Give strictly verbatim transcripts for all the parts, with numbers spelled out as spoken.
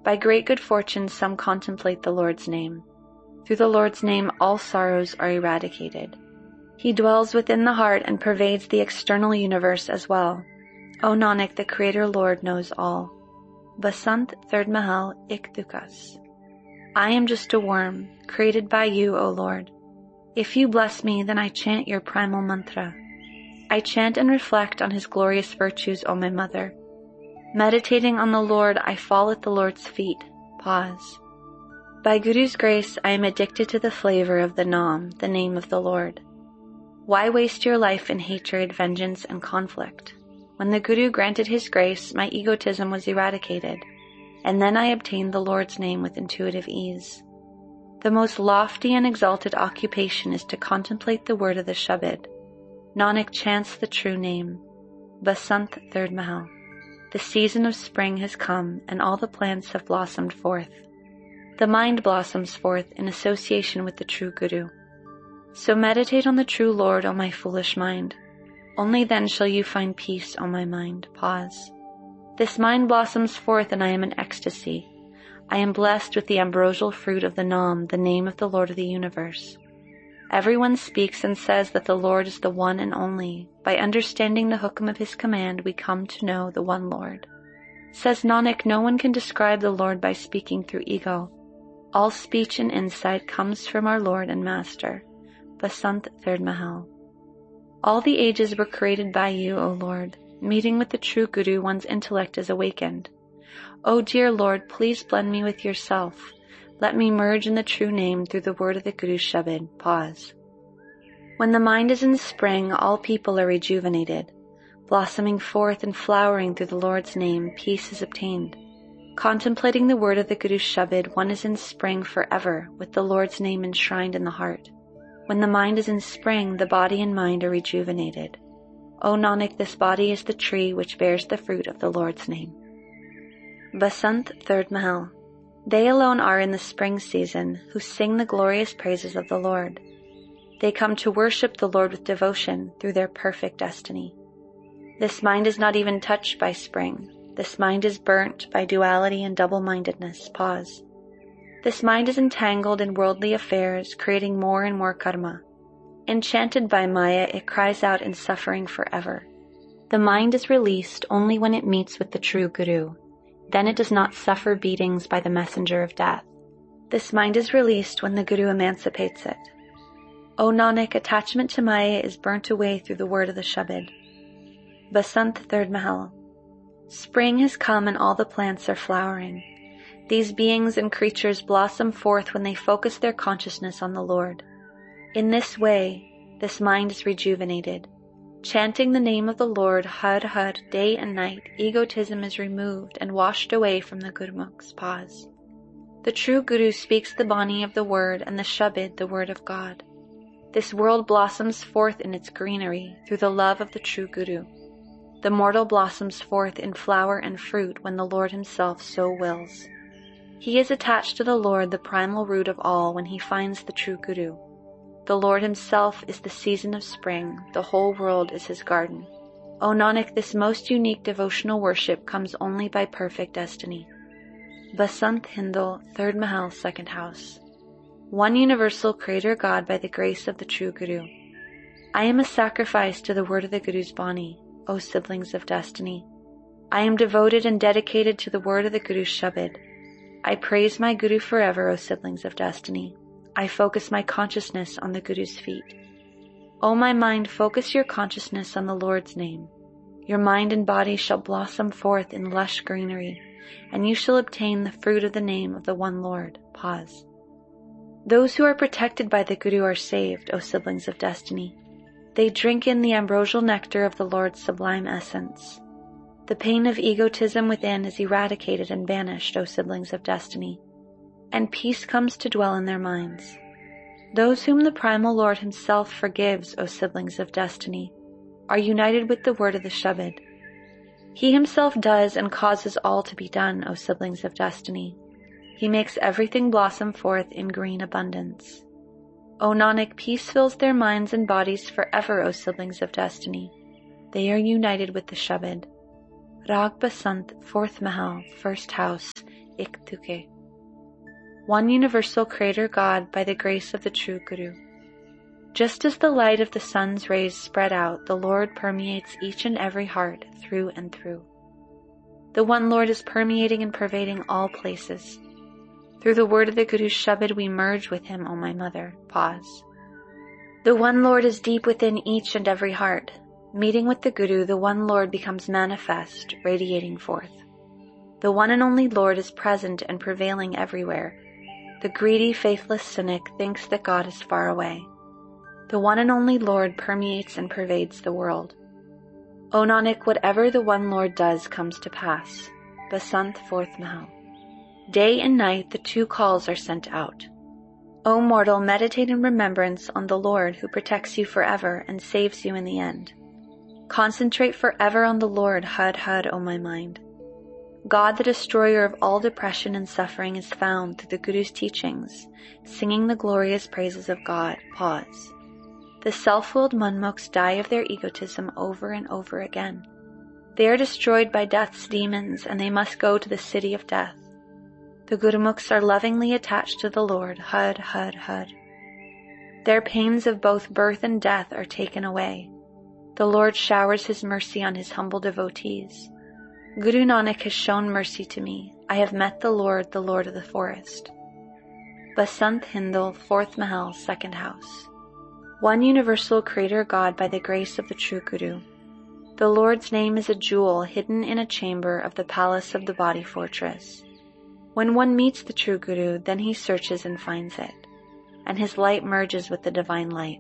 By great good fortune some contemplate the Lord's name. Through the Lord's name all sorrows are eradicated. He dwells within the heart and pervades the external universe as well. O Nanak, the Creator Lord knows all. Basant Third Mahal Ik Dukas. I am just a worm, created by you, O Lord. If you bless me, then I chant your primal mantra. I chant and reflect on his glorious virtues, O my mother. Meditating on the Lord, I fall at the Lord's feet. Pause. By Guru's grace, I am addicted to the flavor of the Nam, the name of the Lord. Why waste your life in hatred, vengeance, and conflict? When the Guru granted his grace, my egotism was eradicated, and then I obtained the Lord's name with intuitive ease. The most lofty and exalted occupation is to contemplate the word of the Shabad. Nanak chants the true name. Basant Third Mahal. The season of spring has come, and all the plants have blossomed forth. The mind blossoms forth in association with the true Guru. So meditate on the true Lord, O my foolish mind. Only then shall you find peace, O my mind. Pause. This mind blossoms forth, and I am in ecstasy. I am blessed with the ambrosial fruit of the Nam, the name of the Lord of the universe. Everyone speaks and says that the Lord is the one and only. By understanding the hukam of his command, we come to know the one Lord. Says Nanak, no one can describe the Lord by speaking through ego. All speech and insight comes from our Lord and Master. Basant Third Mahal. All the ages were created by you, O Lord. Meeting with the true Guru, one's intellect is awakened. O dear Lord, please blend me with yourself. Let me merge in the true name through the word of the Guru's Shabad. Pause. When the mind is in spring, all people are rejuvenated. Blossoming forth and flowering through the Lord's name, peace is obtained. Contemplating the word of the Guru's Shabad, one is in spring forever, with the Lord's name enshrined in the heart. When the mind is in spring, the body and mind are rejuvenated. O Nanak, this body is the tree which bears the fruit of the Lord's name. Basant Third Mahal. They alone are in the spring season who sing the glorious praises of the Lord. They come to worship the Lord with devotion through their perfect destiny. This mind is not even touched by spring. This mind is burnt by duality and double-mindedness. Pause. This mind is entangled in worldly affairs, creating more and more karma. Enchanted by Maya, it cries out in suffering forever. The mind is released only when it meets with the true Guru. Then it does not suffer beatings by the messenger of death. This mind is released when the Guru emancipates it. O Nanak, attachment to Maya is burnt away through the word of the Shabad. Basant Third Mahal. Spring has come and all the plants are flowering. These beings and creatures blossom forth when they focus their consciousness on the Lord. In this way, this mind is rejuvenated. Chanting the name of the Lord, Har Har, day and night, egotism is removed and washed away from the Gurmukhs. Pause. The true Guru speaks the Bani of the Word and the Shabad, the Word of God. This world blossoms forth in its greenery through the love of the true Guru. The mortal blossoms forth in flower and fruit when the Lord himself so wills. He is attached to the Lord, the primal root of all, when he finds the true Guru. The Lord himself is the season of spring, the whole world is his garden. O Nanak, this most unique devotional worship comes only by perfect destiny. Basant Hindal, Third Mahal, Second House. One universal Creator God by the grace of the true Guru. I am a sacrifice to the word of the Guru's Bani, O siblings of destiny. I am devoted and dedicated to the word of the Guru's Shabad. I praise my Guru forever, O siblings of destiny. I focus my consciousness on the Guru's feet. O my mind, focus your consciousness on the Lord's name. Your mind and body shall blossom forth in lush greenery, and you shall obtain the fruit of the name of the one Lord. Pause. Those who are protected by the Guru are saved, O siblings of destiny. They drink in the ambrosial nectar of the Lord's sublime essence. The pain of egotism within is eradicated and banished, O siblings of destiny, and peace comes to dwell in their minds. Those whom the primal Lord himself forgives, O siblings of destiny, are united with the word of the Shabad. He himself does and causes all to be done, O siblings of destiny. He makes everything blossom forth in green abundance. O Nanak, peace fills their minds and bodies forever, O siblings of destiny. They are united with the Shabad. Rag Basant, Fourth Mahal, First House, Iktuke. One universal Creator God by the grace of the true Guru. Just as the light of the sun's rays spread out, the Lord permeates each and every heart through and through. The one Lord is permeating and pervading all places. Through the word of the Guru's Shabad we merge with him, O my mother. Pause. The one Lord is deep within each and every heart. Meeting with the Guru, the one Lord becomes manifest, radiating forth. The one and only Lord is present and prevailing everywhere. The greedy, faithless cynic thinks that God is far away. The one and only Lord permeates and pervades the world. O Nanak, whatever the one Lord does comes to pass. Basant fourth Mahal. Day and night the two calls are sent out. O mortal, meditate in remembrance on the Lord who protects you forever and saves you in the end. Concentrate forever on the Lord, Hud Hud, O my mind. God, the destroyer of all depression and suffering, is found through the Guru's teachings, singing the glorious praises of God. Pause. The self-willed Manmukhs die of their egotism over and over again. They are destroyed by death's demons, and they must go to the city of death. The Gurumukhs are lovingly attached to the Lord, Hud Hud Hud. Their pains of both birth and death are taken away. The Lord showers his mercy on his humble devotees. Guru Nanak has shown mercy to me. I have met the Lord, the Lord of the forest. Basant Hindal, fourth Mahal, second house. One universal Creator God by the grace of the true Guru. The Lord's name is a jewel hidden in a chamber of the palace of the body fortress. When one meets the true Guru, then he searches and finds it, and his light merges with the divine light.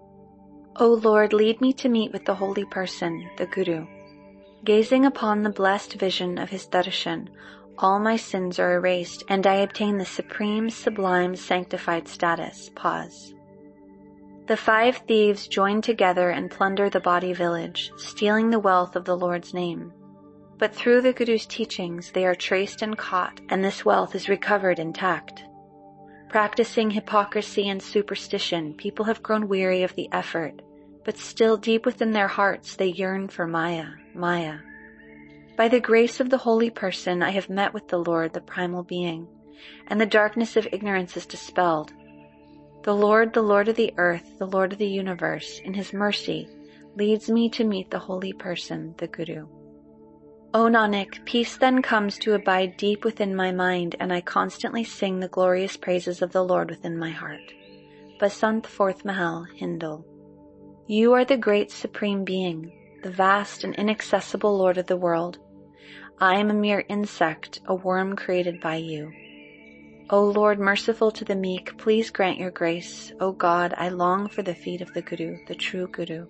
O Lord, lead me to meet with the holy person, the Guru. Gazing upon the blessed vision of his darshan, all my sins are erased, and I obtain the supreme, sublime, sanctified status. Pause. The five thieves join together and plunder the body village, stealing the wealth of the Lord's name. But through the Guru's teachings, they are traced and caught, and this wealth is recovered intact. Practicing hypocrisy and superstition, people have grown weary of the effort, but still deep within their hearts they yearn for Maya, Maya. By the grace of the holy person, I have met with the Lord, the primal being, and the darkness of ignorance is dispelled. The Lord, the Lord of the earth, the Lord of the universe, in his mercy, leads me to meet the holy person, the Guru. O Nanak, peace then comes to abide deep within my mind, and I constantly sing the glorious praises of the Lord within my heart. Basant fourth Mahal, Hindal. You are the great supreme being, the vast and inaccessible Lord of the world. I am a mere insect, a worm created by you. O Lord, merciful to the meek, please grant your grace. O God, I long for the feet of the Guru, the true Guru.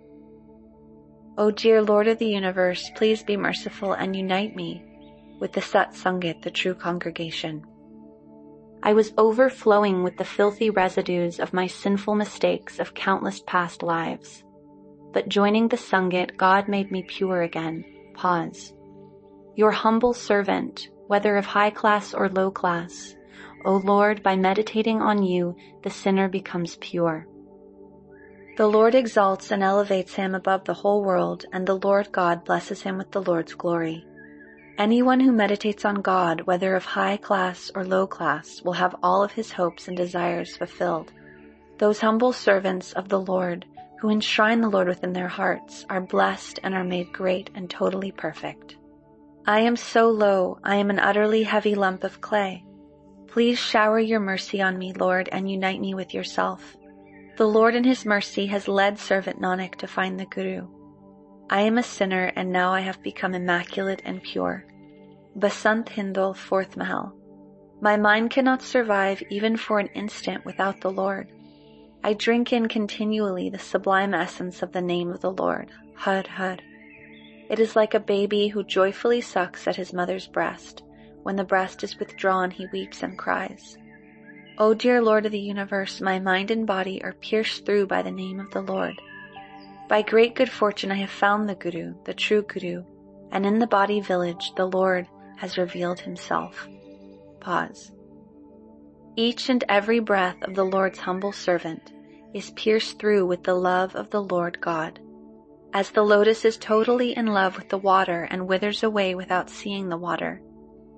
O dear Lord of the universe, please be merciful and unite me with the Sat Sangit, the true congregation. I was overflowing with the filthy residues of my sinful mistakes of countless past lives. But joining the Sangit, God made me pure again. Pause. Your humble servant, whether of high class or low class, O Lord, by meditating on you, the sinner becomes pure. The Lord exalts and elevates him above the whole world, and the Lord God blesses him with the Lord's glory. Anyone who meditates on God, whether of high class or low class, will have all of his hopes and desires fulfilled. Those humble servants of the Lord, who enshrine the Lord within their hearts, are blessed and are made great and totally perfect. I am so low, I am an utterly heavy lump of clay. Please shower your mercy on me, Lord, and unite me with yourself. The Lord in his mercy has led servant Nanak to find the Guru. I am a sinner, and now I have become immaculate and pure. Basant Hindal, fourth Mahal. My mind cannot survive even for an instant without the Lord. I drink in continually the sublime essence of the name of the Lord, Hud Hud. It is like a baby who joyfully sucks at his mother's breast. When the breast is withdrawn, he weeps and cries. O dear Lord of the universe, my mind and body are pierced through by the name of the Lord. By great good fortune I have found the Guru, the true Guru, and in the body village the Lord has revealed himself. Pause. Each and every breath of the Lord's humble servant is pierced through with the love of the Lord God. As the lotus is totally in love with the water and withers away without seeing the water,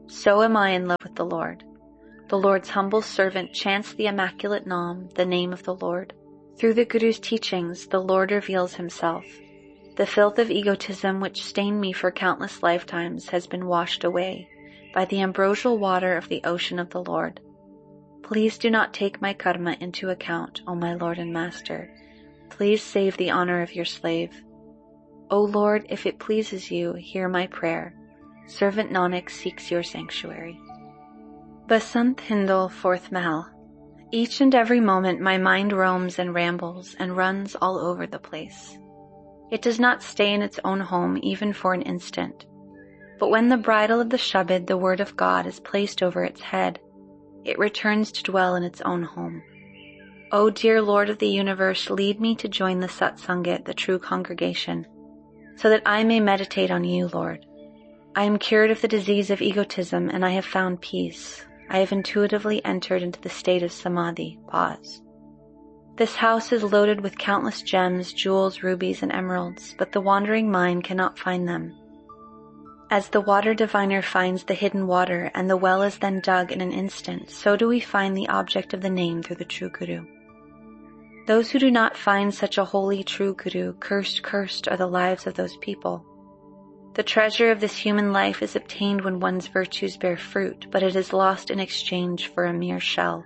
So am I in love with the Lord. The Lord's humble servant chants the immaculate Nam, the name of the Lord. Through the Guru's teachings, the Lord reveals himself. The filth of egotism which stained me for countless lifetimes has been washed away by the ambrosial water of the ocean of the Lord. Please do not take my karma into account, O my Lord and Master. Please save the honor of your slave. O Lord, if it pleases you, hear my prayer. Servant Nanak seeks your sanctuary. Basant Hindal, fourth Mahal. Each and every moment my mind roams and rambles and runs all over the place. It does not stay in its own home even for an instant. But when the bridle of the Shabad, the word of God, is placed over its head, it returns to dwell in its own home. O dear Lord of the universe, lead me to join the Satsangat, the true congregation, so that I may meditate on you, Lord. I am cured of the disease of egotism and I have found peace. I have intuitively entered into the state of Samadhi. Pause. This house is loaded with countless gems, jewels, rubies, and emeralds, but the wandering mind cannot find them. As the water diviner finds the hidden water and the well is then dug in an instant, so do we find the object of the name through the true Guru. Those who do not find such a holy true Guru, cursed, cursed are the lives of those people. The treasure of this human life is obtained when one's virtues bear fruit, but it is lost in exchange for a mere shell.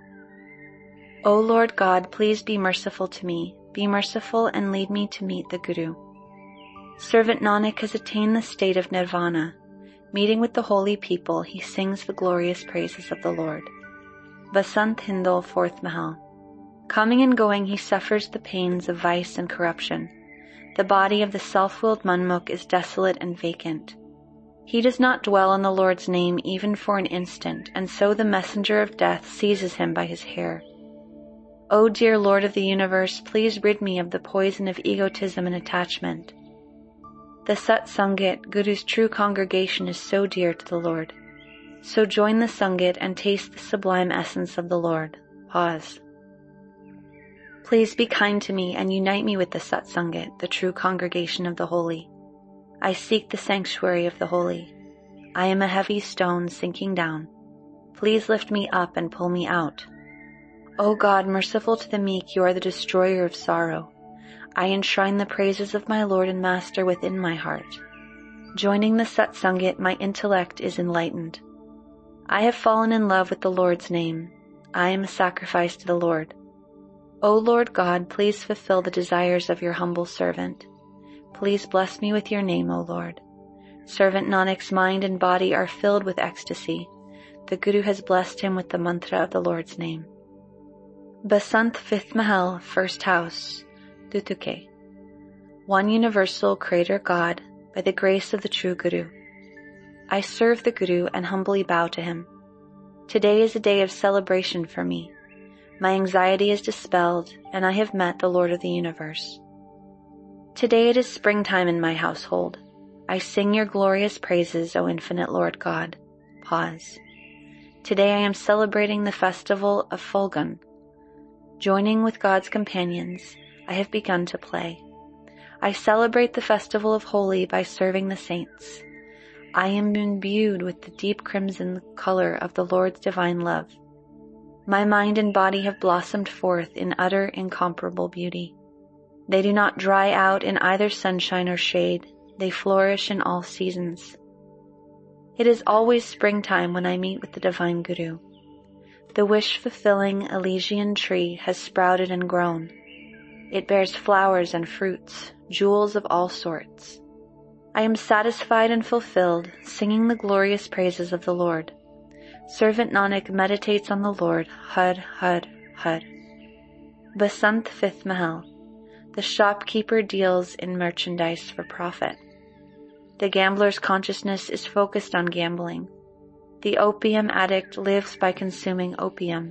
O Lord God, please be merciful to me. Be merciful and lead me to meet the Guru. Servant Nanak has attained the state of nirvana. Meeting with the holy people, he sings the glorious praises of the Lord. Basant Hindal, fourth Mahal. Coming and going, he suffers the pains of vice and corruption. The body of the self-willed Manmukh is desolate and vacant. He does not dwell on the Lord's name even for an instant, and so the messenger of death seizes him by his hair. O dear Lord of the universe, please rid me of the poison of egotism and attachment. The Satsangat, Guru's true congregation, is so dear to the Lord. So join the Sangat and taste the sublime essence of the Lord. Pause. Please be kind to me and unite me with the Satsangat, the true congregation of the holy. I seek the sanctuary of the holy. I am a heavy stone sinking down. Please lift me up and pull me out. O God, merciful to the meek, you are the destroyer of sorrow. I enshrine the praises of my Lord and Master within my heart. Joining the Satsangat, my intellect is enlightened. I have fallen in love with the Lord's name. I am a sacrifice to the Lord. O Lord God, please fulfill the desires of your humble servant. Please bless me with your name, O Lord. Servant Nanak's mind and body are filled with ecstasy. The Guru has blessed him with the mantra of the Lord's name. Basant, fifth Mahal, first house, Dutuke. One universal Creator God, by the grace of the true Guru. I serve the Guru and humbly bow to him. Today is a day of celebration for me. My anxiety is dispelled, and I have met the Lord of the universe. Today it is springtime in my household. I sing your glorious praises, O infinite Lord God. Pause. Today I am celebrating the festival of Phalgun. Joining with God's companions, I have begun to play. I celebrate the festival of Holi by serving the saints. I am imbued with the deep crimson color of the Lord's divine love. My mind and body have blossomed forth in utter incomparable beauty. They do not dry out in either sunshine or shade. They flourish in all seasons. It is always springtime when I meet with the divine Guru. The wish-fulfilling Elysian tree has sprouted and grown. It bears flowers and fruits, jewels of all sorts. I am satisfied and fulfilled, singing the glorious praises of the Lord. Servant Nanak meditates on the Lord, Har, Har, Har. Basant, fifth Mahal. The shopkeeper deals in merchandise for profit. The gambler's consciousness is focused on gambling. The opium addict lives by consuming opium.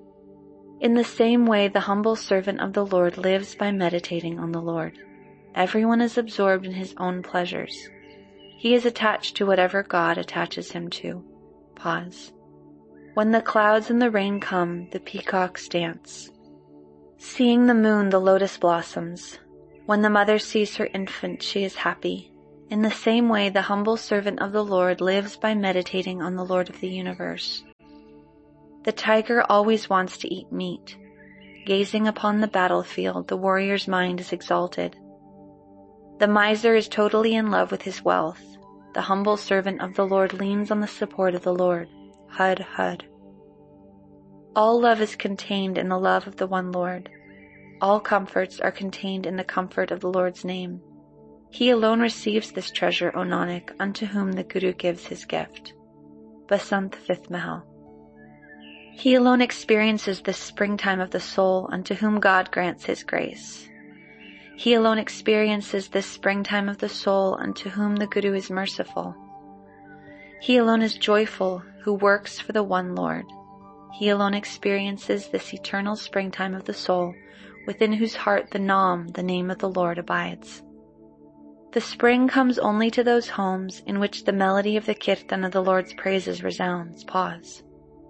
In the same way, the humble servant of the Lord lives by meditating on the Lord. Everyone is absorbed in his own pleasures. He is attached to whatever God attaches him to. Pause. When the clouds and the rain come, the peacocks dance. Seeing the moon, the lotus blossoms. When the mother sees her infant, she is happy. In the same way, the humble servant of the Lord lives by meditating on the Lord of the universe. The tiger always wants to eat meat. Gazing upon the battlefield, the warrior's mind is exalted. The miser is totally in love with his wealth. The humble servant of the Lord leans on the support of the Lord. Hud, Hud. All love is contained in the love of the one Lord. All comforts are contained in the comfort of the Lord's name. He alone receives this treasure, O Nanak, unto whom the Guru gives his gift. Basant fifth Mahal. He alone experiences this springtime of the soul, unto whom God grants his grace. He alone experiences this springtime of the soul, unto whom the Guru is merciful. He alone is joyful, who works for the one Lord. He alone experiences this eternal springtime of the soul, within whose heart the Nam, the name of the Lord, abides. The spring comes only to those homes in which the melody of the kirtan of the Lord's praises resounds. Pause.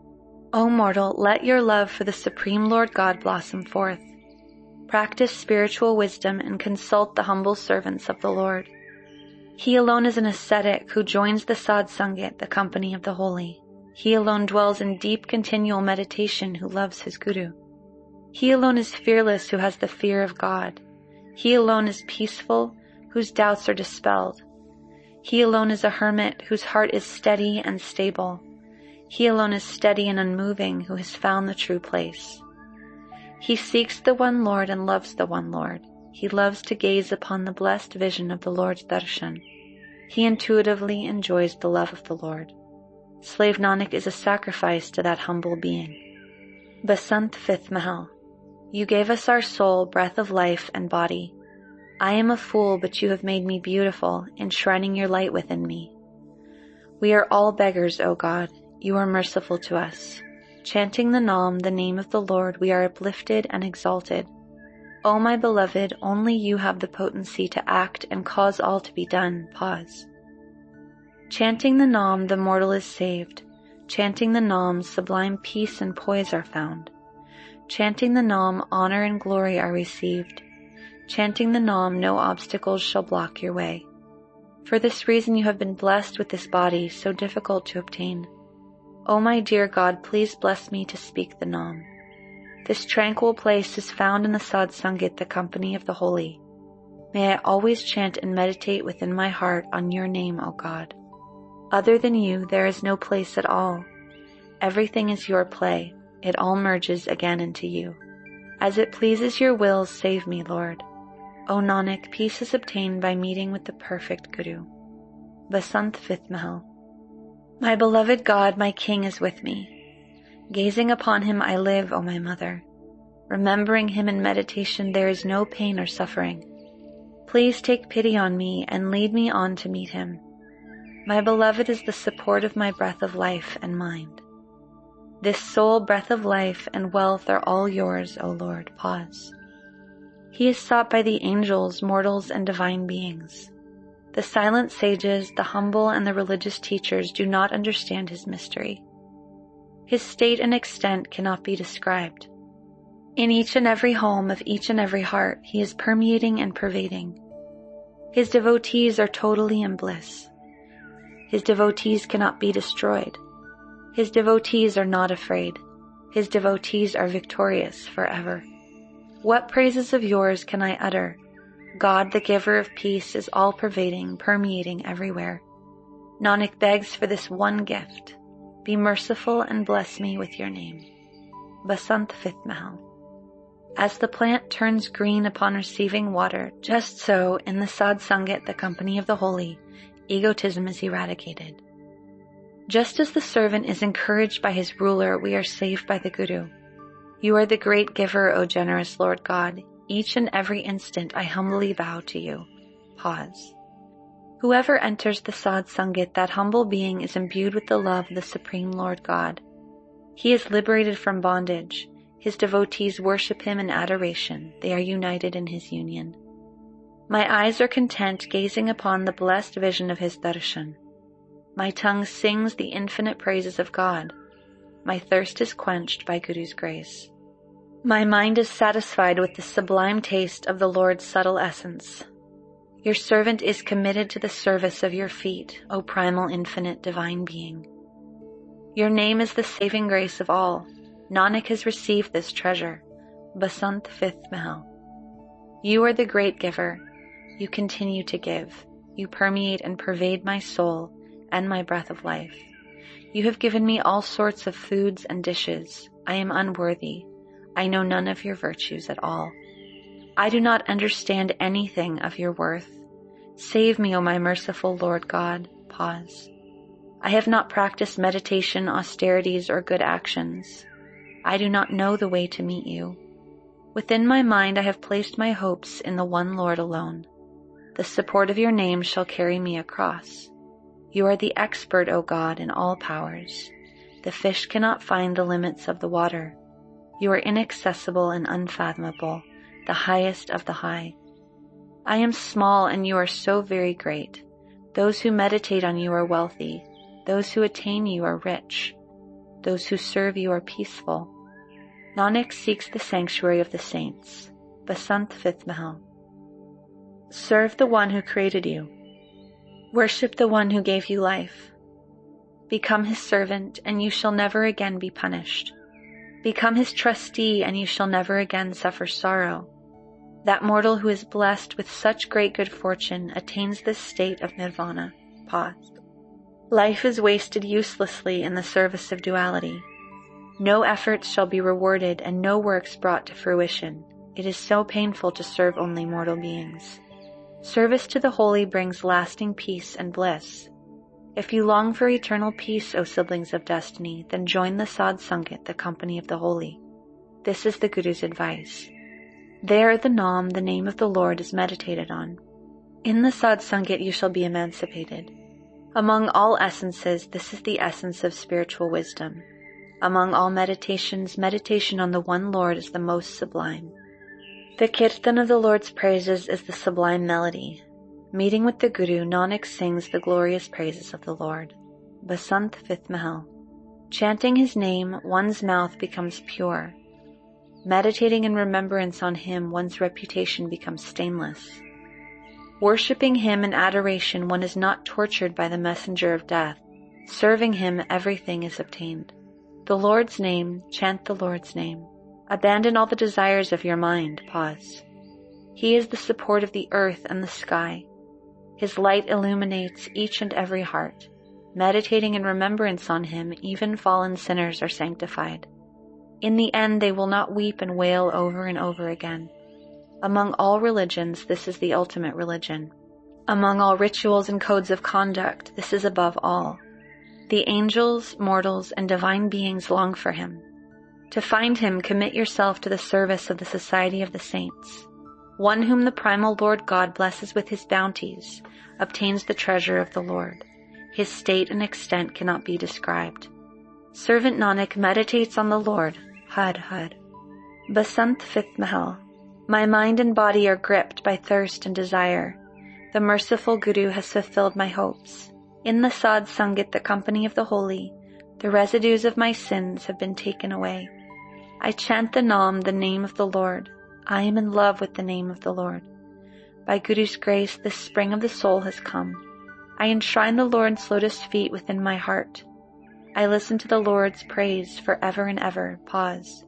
O mortal, let your love for the Supreme Lord God blossom forth. Practice spiritual wisdom and consult the humble servants of the Lord. He alone is an ascetic who joins the Sadh Sangat, the company of the holy. He alone dwells in deep continual meditation who loves his Guru. He alone is fearless who has the fear of God. He alone is peaceful, whose doubts are dispelled. He alone is a hermit whose heart is steady and stable. He alone is steady and unmoving who has found the true place. He seeks the one Lord and loves the one Lord. He loves to gaze upon the blessed vision of the Lord's darshan. He intuitively enjoys the love of the Lord. Slave Nanak is a sacrifice to that humble being. Basant fifth Mahal. You gave us our soul, breath of life, and body. I am a fool, but you have made me beautiful, enshrining your light within me. We are all beggars, O God. You are merciful to us. Chanting the Nam, the name of the Lord, we are uplifted and exalted. O my beloved, only you have the potency to act and cause all to be done. Pause. Chanting the Nam, the mortal is saved. Chanting the Nam, sublime peace and poise are found. Chanting the Nam, honor and glory are received. Chanting the Nam, no obstacles shall block your way. For this reason you have been blessed with this body, so difficult to obtain. O my dear God, please bless me to speak the Nam. This tranquil place is found in the Sadh Sangat, the company of the holy. May I always chant and meditate within my heart on your name, O God. Other than you, there is no place at all. Everything is your play. It all merges again into you. As it pleases your will, save me, Lord. O Nanak, peace is obtained by meeting with the perfect Guru. Basant fifth Mahal. My beloved God, my King, is with me. Gazing upon him I live, O my mother. Remembering him in meditation, there is no pain or suffering. Please take pity on me and lead me on to meet him. My beloved is the support of my breath of life and mind. This soul, breath of life, and wealth are all yours, O Lord. Pause. He is sought by the angels, mortals, and divine beings. The silent sages, the humble, and the religious teachers do not understand his mystery. His state and extent cannot be described. In each and every home of each and every heart, he is permeating and pervading. His devotees are totally in bliss. His devotees cannot be destroyed. His devotees are not afraid. His devotees are victorious forever. What praises of yours can I utter? God, the giver of peace, is all-pervading, permeating everywhere. Nanak begs for this one gift. Be merciful and bless me with your name. Basant fifth Mahal. As the plant turns green upon receiving water, just so, in the Sadh Sangat, the company of the holy, egotism is eradicated. Just as the servant is encouraged by his ruler, we are saved by the Guru. You are the great giver, O generous Lord God. Each and every instant I humbly vow to you. Pause. Whoever enters the Sadh Sangat, that humble being is imbued with the love of the Supreme Lord God. He is liberated from bondage. His devotees worship him in adoration. They are united in his union. My eyes are content gazing upon the blessed vision of his darshan. My tongue sings the infinite praises of God. My thirst is quenched by Guru's grace. My mind is satisfied with the sublime taste of the Lord's subtle essence. Your servant is committed to the service of your feet, O primal, infinite, divine being. Your name is the saving grace of all. Nanak has received this treasure. Basant fifth Mahal. You are the great giver. You continue to give. You permeate and pervade my soul and my breath of life. You have given me all sorts of foods and dishes. I am unworthy. I know none of your virtues at all. I do not understand anything of your worth. Save me, O my merciful Lord God. Pause. I have not practiced meditation, austerities, or good actions. I do not know the way to meet you. Within my mind I have placed my hopes in the one Lord alone. The support of your name shall carry me across. You are the expert, O God, in all powers. The fish cannot find the limits of the water. You are inaccessible and unfathomable, the highest of the high. I am small and you are so very great. Those who meditate on you are wealthy. Those who attain you are rich. Those who serve you are peaceful. Nanak seeks the sanctuary of the saints. Basant fifth Mahal. Serve the one who created you. Worship the one who gave you life. Become his servant and you shall never again be punished. Become his trustee and you shall never again suffer sorrow. That mortal who is blessed with such great good fortune attains this state of nirvana. Pause. Life is wasted uselessly in the service of duality. No efforts shall be rewarded and no works brought to fruition. It is so painful to serve only mortal beings. Service to the holy brings lasting peace and bliss. If you long for eternal peace, O siblings of destiny, then join the Sadh Sangat, the company of the holy. This is the Guru's advice. There the Naam, the name of the Lord, is meditated on. In the Sadh Sangat you shall be emancipated. Among all essences, this is the essence of spiritual wisdom. Among all meditations, meditation on the one Lord is the most sublime. The Kirtan of the Lord's praises is the sublime melody. Meeting with the Guru, Nanak sings the glorious praises of the Lord. Basant fifth Mahal. Chanting his name, one's mouth becomes pure. Meditating in remembrance on him, one's reputation becomes stainless. Worshipping him in adoration, one is not tortured by the messenger of death. Serving him, everything is obtained. The Lord's name, chant the Lord's name. Abandon all the desires of your mind. Pause. He is the support of the earth and the sky. His light illuminates each and every heart. Meditating in remembrance on him, even fallen sinners are sanctified. In the end, they will not weep and wail over and over again. Among all religions, this is the ultimate religion. Among all rituals and codes of conduct, this is above all. The angels, mortals, and divine beings long for him. To find him, commit yourself to the service of the Society of the Saints. One whom the primal Lord God blesses with his bounties obtains the treasure of the Lord. His state and extent cannot be described. Servant Nanak meditates on the Lord. Had Had. Basant fifth Mahal. My mind and body are gripped by thirst and desire. The merciful Guru has fulfilled my hopes. In the Sadh Sangat, the company of the holy, the residues of my sins have been taken away. I chant the Naam, the name of the Lord. I am in love with the name of the Lord. By Guru's grace, the spring of the soul has come. I enshrine the Lord's lotus feet within my heart. I listen to the Lord's praise forever and ever. Pause.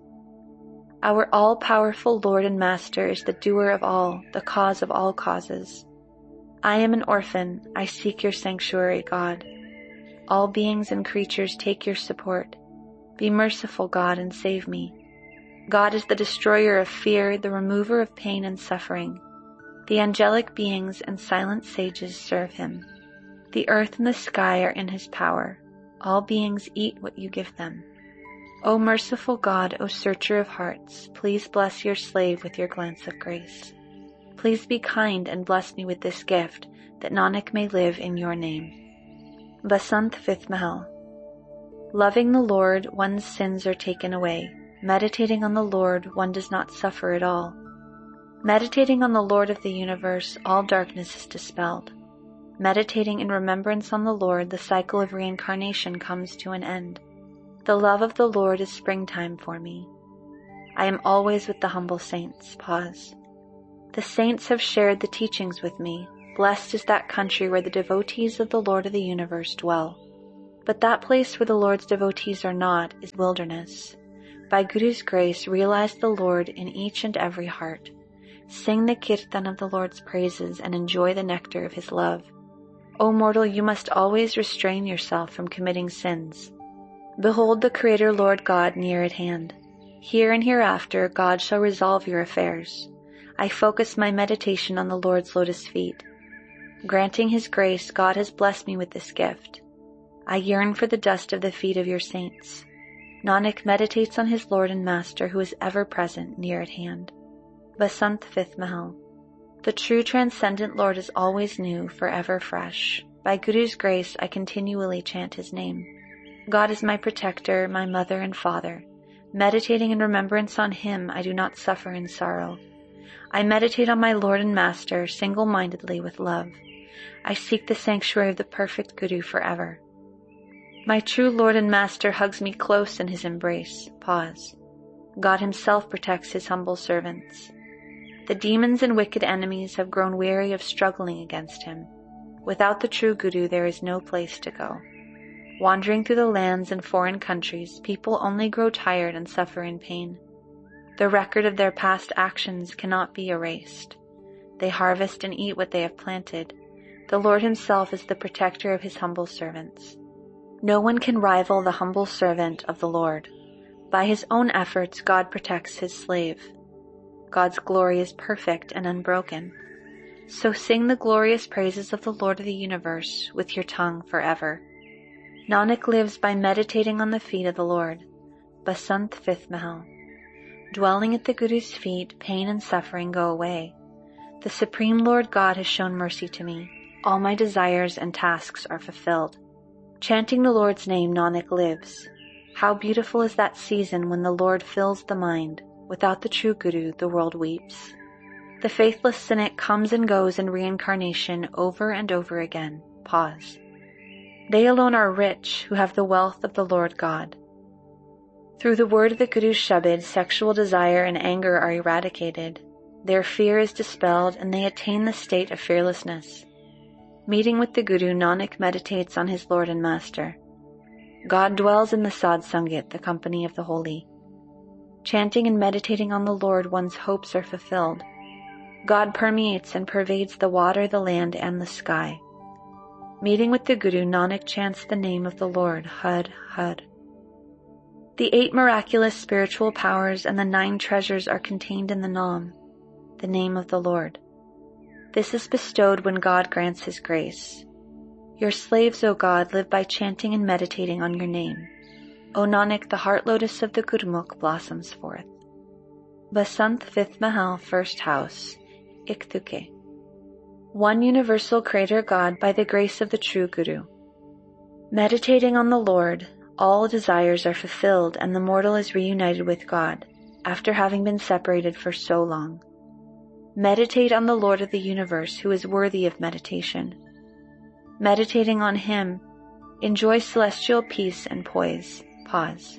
Our all-powerful Lord and Master is the doer of all, the cause of all causes. I am an orphan. I seek your sanctuary, God. All beings and creatures take your support. Be merciful, God, and save me. God is the destroyer of fear, the remover of pain and suffering. The angelic beings and silent sages serve him. The earth and the sky are in his power. All beings eat what you give them. O merciful God, O searcher of hearts, please bless your slave with your glance of grace. Please be kind and bless me with this gift, that Nanak may live in your name. Basant fifth Mahal. Loving the Lord, one's sins are taken away. Meditating on the Lord, one does not suffer at all. Meditating on the Lord of the universe, all darkness is dispelled. Meditating in remembrance on the Lord, the cycle of reincarnation comes to an end. The love of the Lord is springtime for me. I am always with the humble saints. Pause. The saints have shared the teachings with me. Blessed is that country where the devotees of the Lord of the universe dwell. But that place where the Lord's devotees are not is wilderness. By Guru's grace, realize the Lord in each and every heart. Sing the kirtan of the Lord's praises and enjoy the nectar of his love. O mortal, you must always restrain yourself from committing sins. Behold the Creator Lord God near at hand. Here and hereafter God shall resolve your affairs. I focus my meditation on the Lord's lotus feet. Granting his grace, God has blessed me with this gift. I yearn for the dust of the feet of your saints. Nanak meditates on his Lord and Master who is ever present near at hand. Basant fifth Mahal. The true transcendent Lord is always new, forever fresh. By Guru's grace, I continually chant his name. God is my protector, my mother and father. Meditating in remembrance on him, I do not suffer in sorrow. I meditate on my Lord and Master single-mindedly with love. I seek the sanctuary of the perfect Guru forever. My true Lord and Master hugs me close in his embrace. Pause. God himself protects his humble servants. The demons and wicked enemies have grown weary of struggling against him. Without the true Guru, there is no place to go. Wandering through the lands and foreign countries, people only grow tired and suffer in pain. The record of their past actions cannot be erased. They harvest and eat what they have planted. The Lord himself is the protector of his humble servants. No one can rival the humble servant of the Lord. By his own efforts, God protects his slave. God's glory is perfect and unbroken. So sing the glorious praises of the Lord of the universe with your tongue forever. Nanak lives by meditating on the feet of the Lord. Basant fifth Mahal. Dwelling at the Guru's feet, pain and suffering go away. The Supreme Lord God has shown mercy to me. All my desires and tasks are fulfilled. Chanting the Lord's name, Nanak lives. How beautiful is that season when the Lord fills the mind. Without the true Guru, the world weeps. The faithless cynic comes and goes in reincarnation over and over again. Pause. They alone are rich who have the wealth of the Lord God. Through the word of the Guru's Shabad, sexual desire and anger are eradicated. Their fear is dispelled and they attain the state of fearlessness. Meeting with the Guru, Nanak meditates on his Lord and Master. God dwells in the Sadh Sangat, the company of the holy. Chanting and meditating on the Lord, one's hopes are fulfilled. God permeates and pervades the water, the land, and the sky. Meeting with the Guru, Nanak chants the name of the Lord, Had, Had. The eight miraculous spiritual powers and the nine treasures are contained in the Naam, the name of the Lord. This is bestowed when God grants his grace. Your slaves, O God, live by chanting and meditating on your name. O Nanak, the heart lotus of the Gurmukh blossoms forth. Basant fifth Mahal, first house, Iktuke. One universal Creator God by the grace of the true Guru. Meditating on the Lord, all desires are fulfilled and the mortal is reunited with God, after having been separated for so long. Meditate on the Lord of the universe who is worthy of meditation. Meditating on him, enjoy celestial peace and poise. Pause.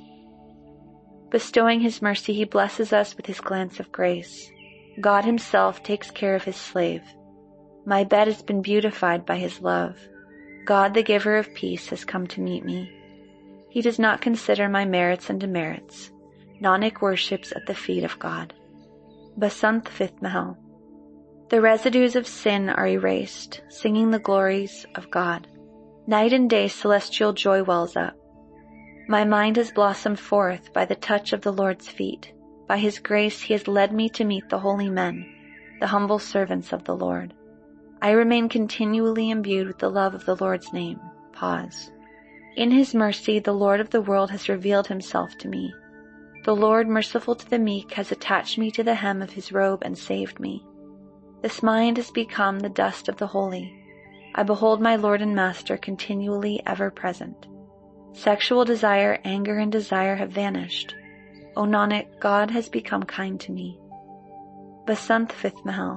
Bestowing his mercy, he blesses us with his glance of grace. God himself takes care of his slave. My bed has been beautified by his love. God, the giver of peace, has come to meet me. He does not consider my merits and demerits. Nanak worships at the feet of God. Basant fifth Mahal. The residues of sin are erased, singing the glories of God. Night and day celestial joy wells up. My mind has blossomed forth by the touch of the Lord's feet. By his grace he has led me to meet the holy men, the humble servants of the Lord. I remain continually imbued with the love of the Lord's name. Pause. In his mercy, the Lord of the world has revealed himself to me. The Lord, merciful to the meek, has attached me to the hem of his robe and saved me. This mind has become the dust of the holy. I behold my Lord and Master continually ever present. Sexual desire, anger, and desire have vanished. O Nanak, God has become kind to me. Basant fifth Mahal.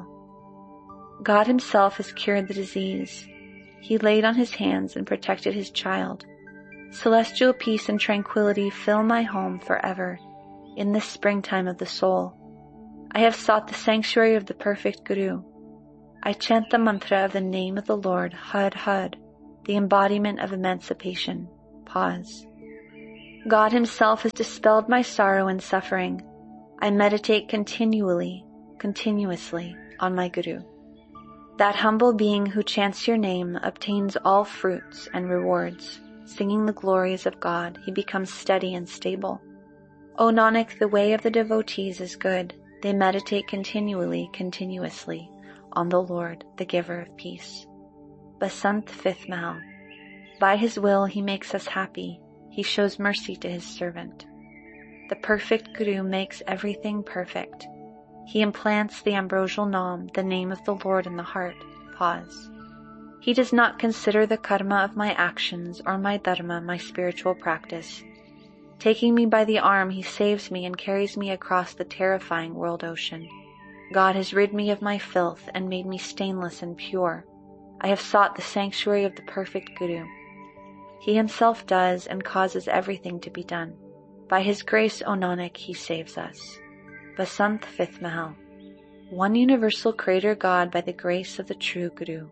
God himself has cured the disease. He laid on his hands and protected his child. Celestial peace and tranquility fill my home forever in this springtime of the soul. I have sought the sanctuary of the perfect Guru. I chant the mantra of the name of the Lord, Har Har, the embodiment of emancipation. Pause. God himself has dispelled my sorrow and suffering. I meditate continually, continuously on my Guru. That humble being who chants your name obtains all fruits and rewards. Singing the glories of God, he becomes steady and stable. O Nanak, the way of the devotees is good. They meditate continually, continuously on the Lord, the giver of peace. Basant fifth Mahal. By his will he makes us happy. He shows mercy to his servant. The perfect Guru makes everything perfect. He implants the ambrosial Nam, the name of the Lord, in the heart. Pause. He does not consider the karma of my actions or my dharma, my spiritual practice. Taking me by the arm, he saves me and carries me across the terrifying world ocean. God has rid me of my filth and made me stainless and pure. I have sought the sanctuary of the perfect Guru. He himself does and causes everything to be done. By his grace, O Nanak, he saves us. Basant fifth Mahal. One universal creator God by the grace of the true Guru.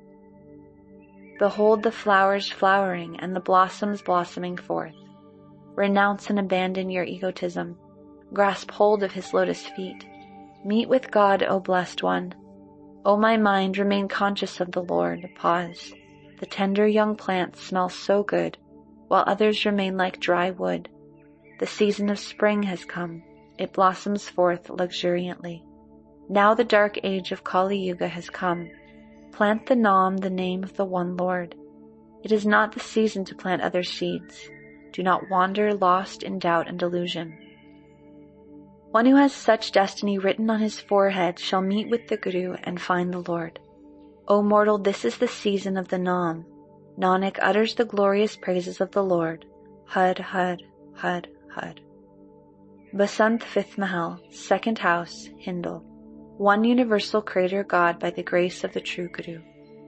Behold the flowers flowering and the blossoms blossoming forth. Renounce and abandon your egotism. Grasp hold of his lotus feet. Meet with God, O blessed one. O my mind, remain conscious of the Lord. Pause. The tender young plants smell so good, while others remain like dry wood. The season of spring has come. It blossoms forth luxuriantly. Now the dark age of Kali Yuga has come. Plant the Nam, the name of the one Lord. It is not the season to plant other seeds. Do not wander lost in doubt and delusion. One who has such destiny written on his forehead shall meet with the Guru and find the Lord. O mortal, this is the season of the Nam. Nanak utters the glorious praises of the Lord. Har Har, Har Har. Basant fifth Mahal, second house, Hindal. One universal creator God by the grace of the true Guru.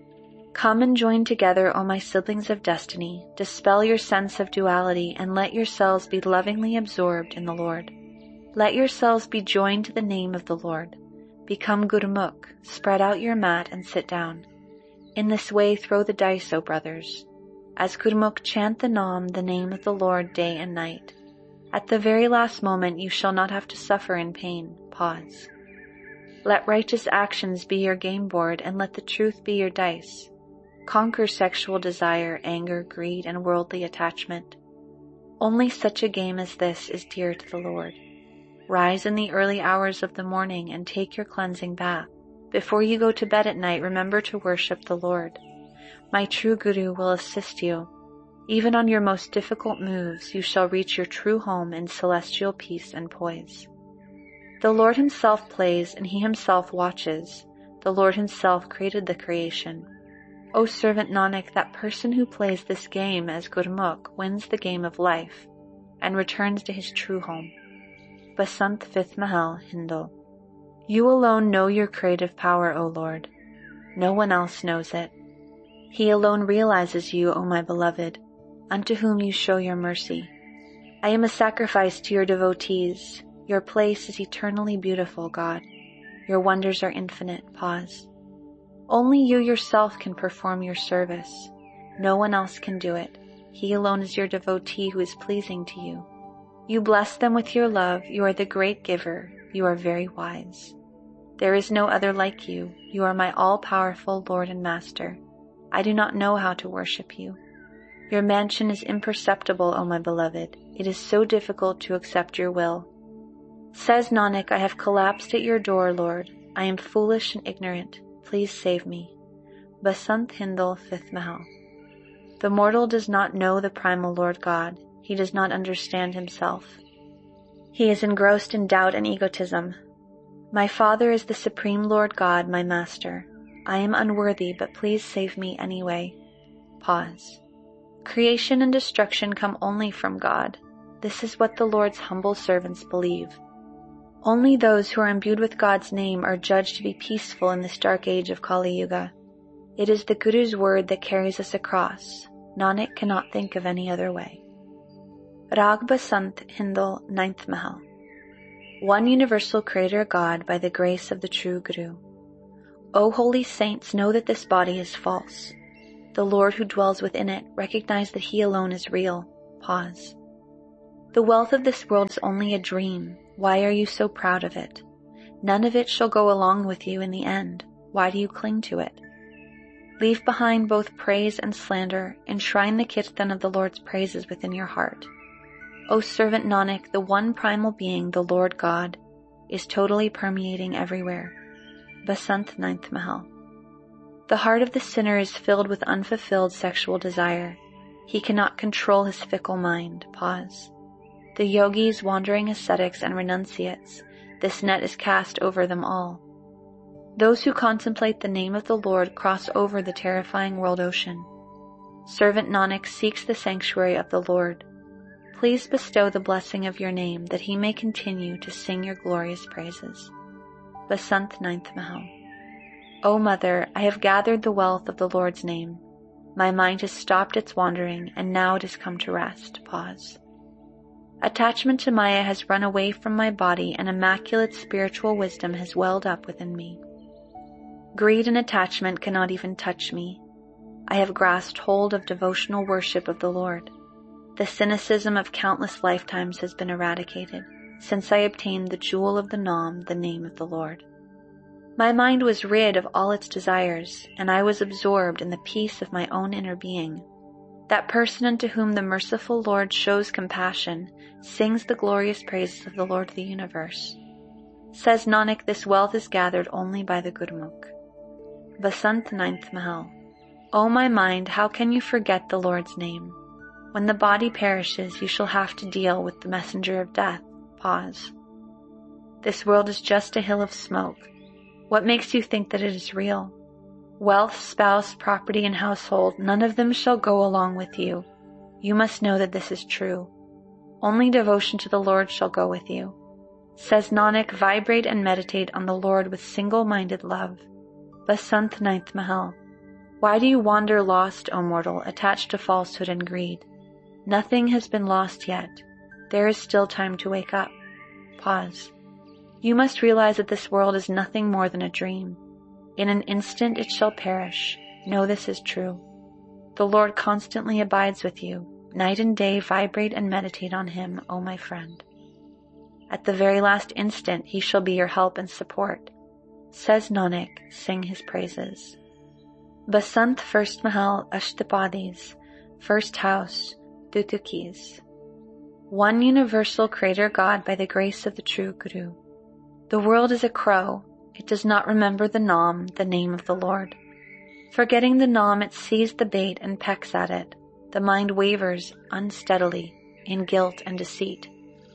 Come and join together, O my siblings of destiny, dispel your sense of duality and let yourselves be lovingly absorbed in the Lord. Let yourselves be joined to the name of the Lord. Become Gurmukh, spread out your mat and sit down. In this way throw the dice, O brothers. As Gurmukh, chant the Nam, the name of the Lord, day and night. At the very last moment you shall not have to suffer in pain. Pause. Let righteous actions be your game board and let the truth be your dice. Conquer sexual desire, anger, greed, and worldly attachment. Only such a game as this is dear to the Lord. Rise in the early hours of the morning and take your cleansing bath. Before you go to bed at night, remember to worship the Lord. My true Guru will assist you. Even on your most difficult moves, you shall reach your true home in celestial peace and poise. The Lord himself plays and he himself watches. The Lord himself created the creation. O servant Nanak, that person who plays this game as Gurmukh wins the game of life and returns to his true home. Basant fifth Mahal, Hindal. You alone know your creative power, O Lord. No one else knows it. He alone realizes you, O my beloved, unto whom you show your mercy. I am a sacrifice to your devotees. Your place is eternally beautiful, God. Your wonders are infinite. Pause. Only you yourself can perform your service. No one else can do it. He alone is your devotee who is pleasing to you. You bless them with your love. You are the great giver. You are very wise. There is no other like you. You are my all-powerful Lord and Master. I do not know how to worship you. Your mansion is imperceptible, O my beloved. It is so difficult to accept your will. Says Nanak, I have collapsed at your door, Lord. I am foolish and ignorant. Please save me. Basant Hindal, fifth Mahal. The mortal does not know the primal Lord God. He does not understand himself. He is engrossed in doubt and egotism. My Father is the Supreme Lord God, my Master. I am unworthy, but please save me anyway. Pause. Creation and destruction come only from God. This is what the Lord's humble servants believe. Only those who are imbued with God's name are judged to be peaceful in this dark age of Kali Yuga. It is the Guru's word that carries us across. Nanak cannot think of any other way. Rag Basant Hindal, ninth Mahal. One universal creator God by the grace of the true Guru. O holy saints, know that this body is false. The Lord who dwells within it, recognize that he alone is real. Pause. The wealth of this world is only a dream. Why are you so proud of it? None of it shall go along with you in the end. Why do you cling to it? Leave behind both praise and slander. Enshrine the kirtan of the Lord's praises within your heart. O servant Nanak, the one primal being, the Lord God, is totally permeating everywhere. Basant ninth Mahal. The heart of the sinner is filled with unfulfilled sexual desire. He cannot control his fickle mind. Pause. The yogis, wandering ascetics, and renunciates, this net is cast over them all. Those who contemplate the name of the Lord cross over the terrifying world ocean. Servant Nanak seeks the sanctuary of the Lord. Please bestow the blessing of your name that he may continue to sing your glorious praises. Basant ninth Mahal. O Mother, I have gathered the wealth of the Lord's name. My mind has stopped its wandering, and now it has come to rest. Pause. Attachment to Maya has run away from my body, and immaculate spiritual wisdom has welled up within me. Greed and attachment cannot even touch me. I have grasped hold of devotional worship of the Lord. The cynicism of countless lifetimes has been eradicated, since I obtained the jewel of the Nam, the name of the Lord. My mind was rid of all its desires, and I was absorbed in the peace of my own inner being. That person unto whom the merciful Lord shows compassion sings the glorious praises of the Lord of the universe. Says Nanak, this wealth is gathered only by the Gurmukh. Basant ninth Mahal. O my mind, how can you forget the Lord's name? When the body perishes, you shall have to deal with the messenger of death. Pause. This world is just a hill of smoke. What makes you think that it is real? Wealth, spouse, property, and household, none of them shall go along with you. You must know that this is true. Only devotion to the Lord shall go with you. Says Nanak, vibrate and meditate on the Lord with single-minded love. Basant ninth Mahal. Why do you wander lost, O mortal, attached to falsehood and greed? Nothing has been lost yet. There is still time to wake up. Pause. You must realize that this world is nothing more than a dream. In an instant it shall perish. Know this is true. The Lord constantly abides with you. Night and day vibrate and meditate on him, O my friend. At the very last instant he shall be your help and support. Says Nanak, sing his praises. Basant first Mahal Ashtapadis, first house, Dutukis. One universal creator God by the grace of the true Guru. The world is a crow. It does not remember the Nam, the name of the Lord. Forgetting the Nam, it sees the bait and pecks at it. The mind wavers unsteadily in guilt and deceit.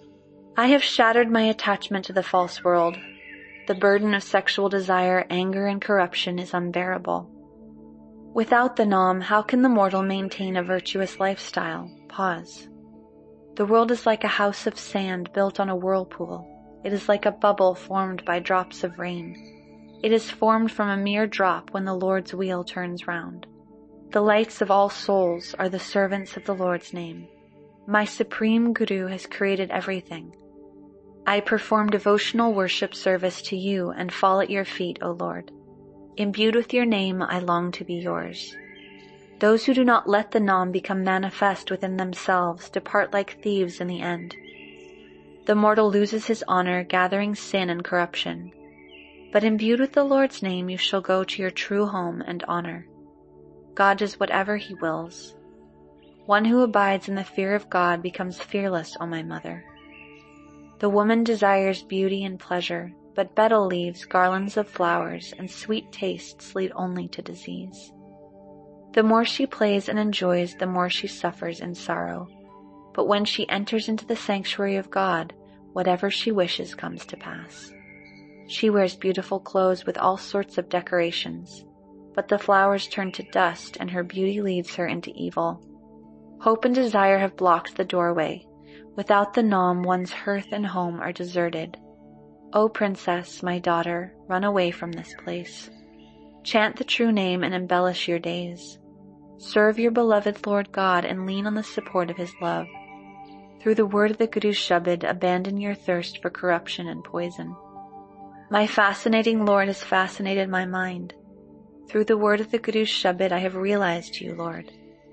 I have shattered my attachment to the false world. The burden of sexual desire, anger, and corruption is unbearable. Without the Nam, how can the mortal maintain a virtuous lifestyle? Pause. The world is like a house of sand built on a whirlpool. It is like a bubble formed by drops of rain. It is formed from a mere drop when the Lord's wheel turns round. The lights of all souls are the servants of the Lord's name. My supreme Guru has created everything. I perform devotional worship service to you and fall at your feet, O Lord. Imbued with your name, I long to be yours. Those who do not let the Nam become manifest within themselves depart like thieves in the end. The mortal loses his honor, gathering sin and corruption. But imbued with the Lord's name, you shall go to your true home and honor. God does whatever he wills. One who abides in the fear of God becomes fearless, O my mother. The woman desires beauty and pleasure, but betel leaves, garlands of flowers, and sweet tastes lead only to disease. The more she plays and enjoys, the more she suffers in sorrow. But when she enters into the sanctuary of God, whatever she wishes comes to pass. She wears beautiful clothes with all sorts of decorations, but the flowers turn to dust and her beauty leads her into evil. Hope and desire have blocked the doorway. Without the Nam, one's hearth and home are deserted. O princess, my daughter, run away from this place. Chant the true name and embellish your days. Serve your beloved Lord God and lean on the support of his love. Through the word of the Guru Shabad, abandon your thirst for corruption and poison. My fascinating Lord has fascinated my mind. Through the word of the Guru Shabad I have realized you, Lord.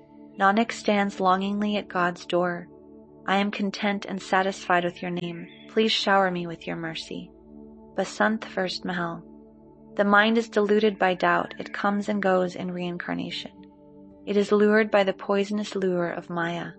Nanak stands longingly at God's door. I am content and satisfied with your name. Please shower me with your mercy. Basant, first Mahal. The mind is deluded by doubt. It comes and goes in reincarnation. It is lured by the poisonous lure of Maya.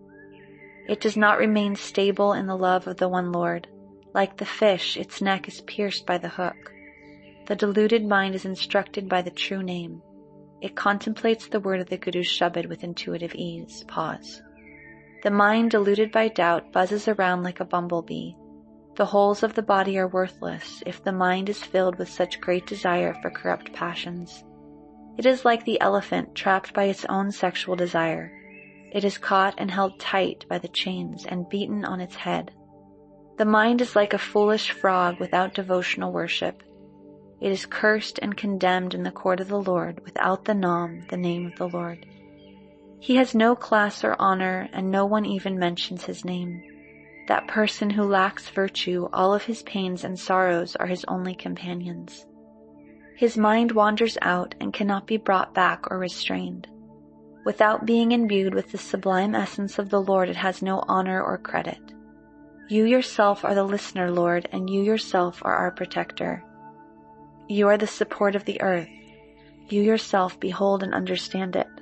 It does not remain stable in the love of the one Lord. Like the fish, its neck is pierced by the hook. The deluded mind is instructed by the true name. It contemplates the word of the Guru Shabad with intuitive ease. Pause. The mind, deluded by doubt, buzzes around like a bumblebee. The wholes of the body are worthless if the mind is filled with such great desire for corrupt passions. It is like the elephant trapped by its own sexual desire. It is caught and held tight by the chains and beaten on its head. The mind is like a foolish frog without devotional worship. It is cursed and condemned in the court of the Lord without the Nam, the name of the Lord. He has no class or honor, and no one even mentions his name. That person who lacks virtue, all of his pains and sorrows are his only companions. His mind wanders out and cannot be brought back or restrained. Without being imbued with the sublime essence of the Lord, it has no honor or credit. You yourself are the listener, Lord, and you yourself are our protector. You are the support of the earth. You yourself behold and understand it.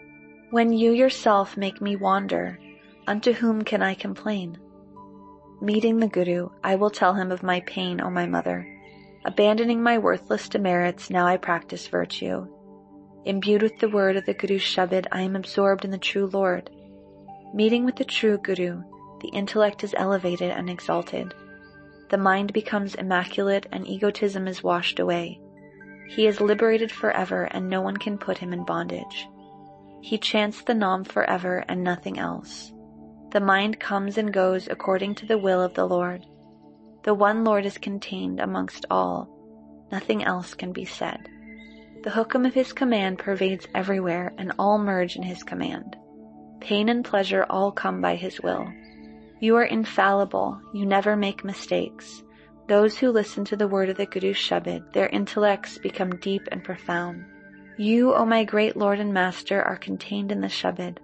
When you yourself make me wander, unto whom can I complain? Meeting the Guru, I will tell him of my pain, O my mother. Abandoning my worthless demerits, now I practice virtue. Imbued with the word of the Guru Shabad, I am absorbed in the true Lord. Meeting with the true Guru, the intellect is elevated and exalted. The mind becomes immaculate and egotism is washed away. He is liberated forever and no one can put him in bondage. He chants the Nam forever and nothing else. The mind comes and goes according to the will of the Lord. The one Lord is contained amongst all. Nothing else can be said. The hukam of his command pervades everywhere and all merge in his command. Pain and pleasure all come by his will. You are infallible. You never make mistakes. Those who listen to the word of the Guru Shabad, their intellects become deep and profound. You, O my great Lord and Master, are contained in the Shabad.